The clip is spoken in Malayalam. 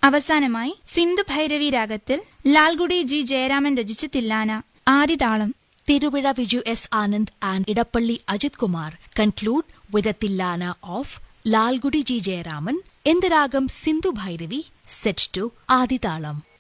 അവസാനമായി സിന്ധു ഭൈരവി രാഗത്തിൽ ലാൽഗുഡി ജി ജയരാമൻ രചിച്ച തില്ലാന ആദിതാളം. Thiruvizha Viju S Anand and Edappally Ajith Kumar conclude with a thillana of Lalgudi G Jayaraman in the ragam Sindhu Bhairavi set to Aditalam.